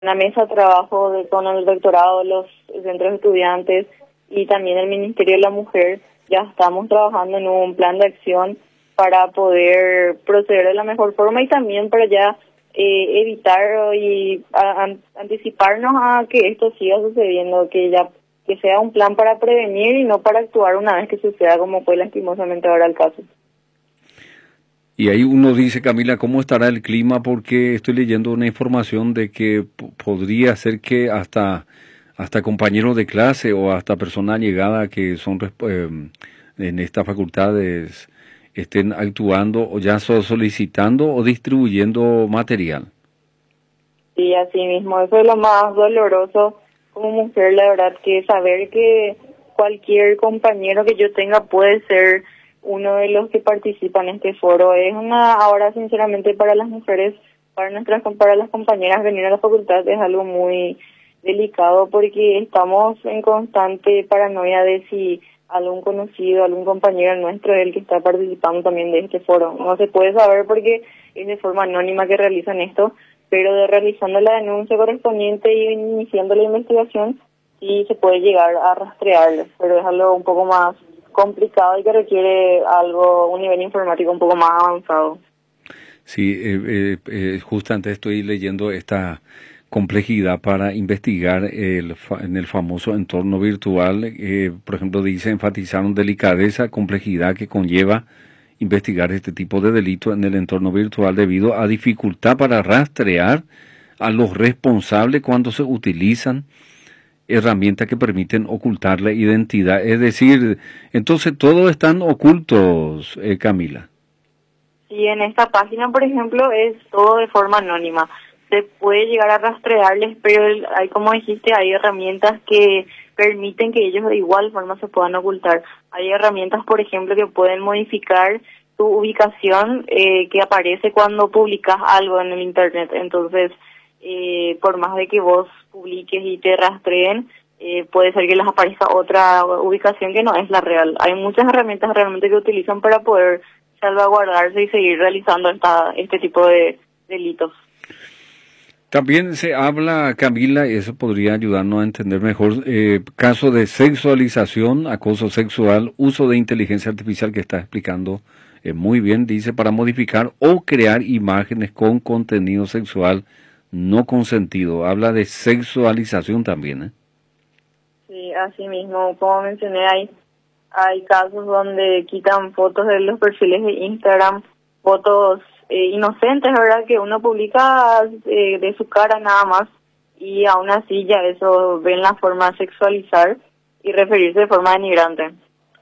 una mesa de trabajo con el rectorado, los centros de estudiantes y también el Ministerio de la Mujer. Ya estamos trabajando en un plan de acción para poder proceder de la mejor forma y también para ya evitar y anticiparnos a que esto siga sucediendo, que sea un plan para prevenir y no para actuar una vez que suceda, como fue lastimosamente ahora el caso. Y ahí uno dice, Camila, ¿cómo estará el clima? Porque estoy leyendo una información de que podría ser que hasta compañeros de clase o hasta personas allegadas que son en estas facultades estén actuando o ya solicitando o distribuyendo material. Sí, así mismo, eso es lo más doloroso como mujer, la verdad, que saber que cualquier compañero que yo tenga puede ser uno de los que participan en este foro. Es ahora sinceramente para las mujeres, para las compañeras venir a la facultad es algo muy delicado porque estamos en constante paranoia de si algún conocido, algún compañero nuestro es el que está participando también de este foro. No se puede saber porque es de forma anónima que realizan esto, pero realizando la denuncia correspondiente y iniciando la investigación, sí se puede llegar a rastrearlo, pero es algo un poco más complicado y que requiere un nivel informático un poco más avanzado. Sí, justamente estoy leyendo esta complejidad para investigar en el famoso entorno virtual. Por ejemplo, dice, enfatizaron delicadeza, complejidad que conlleva investigar este tipo de delito en el entorno virtual debido a dificultad para rastrear a los responsables cuando se utilizan herramientas que permiten ocultar la identidad. Es decir, entonces todos están ocultos, Camila. Sí, en esta página, por ejemplo, es todo de forma anónima. Se puede llegar a rastrearles, pero hay, como dijiste, hay herramientas que permiten que ellos de igual forma se puedan ocultar. Hay herramientas, por ejemplo, que pueden modificar tu ubicación que aparece cuando publicas algo en el Internet. Entonces, por más de que vos publiques y te rastreen, puede ser que les aparezca otra ubicación que no es la real. Hay muchas herramientas realmente que utilizan para poder salvaguardarse y seguir realizando este tipo de delitos. También se habla, Camila, y eso podría ayudarnos a entender mejor, caso de sexualización, acoso sexual, uso de inteligencia artificial que está explicando muy bien, dice, para modificar o crear imágenes con contenido sexual no consentido. Habla de sexualización también, ¿eh? Sí, así mismo, como mencioné, hay casos donde quitan fotos de los perfiles de Instagram, fotos inocentes, ¿verdad? Que uno publica de su cara nada más y aún así ya eso ven la forma de sexualizar y referirse de forma denigrante.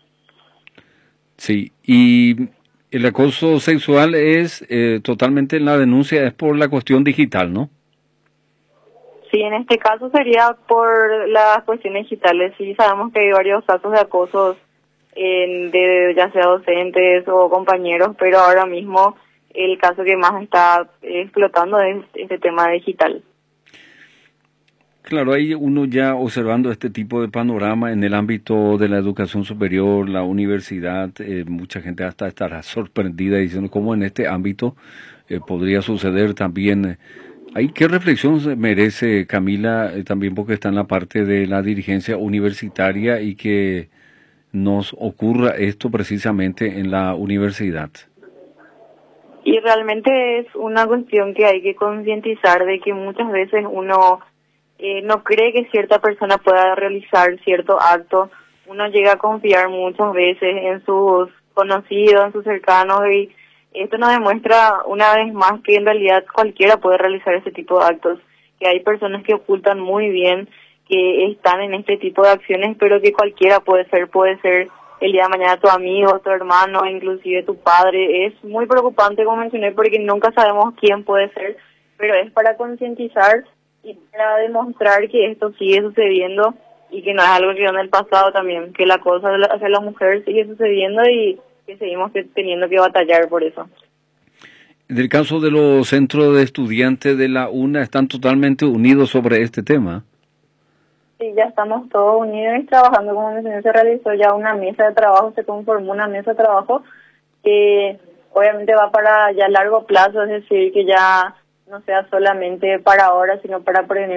Sí, y el acoso sexual es totalmente en la denuncia, es por la cuestión digital, ¿no? Sí, en este caso sería por las cuestiones digitales. Sí, sabemos que hay varios casos de acosos de ya sea docentes o compañeros, pero ahora mismo el caso que más está explotando es este tema digital. Claro, hay uno ya observando este tipo de panorama en el ámbito de la educación superior, la universidad, mucha gente hasta estará sorprendida diciendo cómo en este ámbito podría suceder también. ¿Qué reflexión se merece, Camila, también porque está en la parte de la dirigencia universitaria y que nos ocurra esto precisamente en la universidad? Y realmente es una cuestión que hay que concientizar de que muchas veces uno no cree que cierta persona pueda realizar cierto acto. Uno llega a confiar muchas veces en sus conocidos, en sus cercanos, y esto nos demuestra una vez más que en realidad cualquiera puede realizar ese tipo de actos, que hay personas que ocultan muy bien que están en este tipo de acciones, pero que cualquiera puede ser el día de mañana tu amigo, tu hermano, inclusive tu padre. Es muy preocupante, como mencioné, porque nunca sabemos quién puede ser, pero es para concientizar y para demostrar que esto sigue sucediendo y que no es algo que quedó en el pasado también, que la cosa hacia la mujer sigue sucediendo y que seguimos teniendo que batallar por eso. En el caso de los centros de estudiantes de la UNA, ¿están totalmente unidos sobre este tema? Sí, ya estamos todos unidos y trabajando. Como mencioné, se realizó ya una mesa de trabajo, se conformó una mesa de trabajo que obviamente va para ya largo plazo, es decir, que ya no sea solamente para ahora, sino para prevenir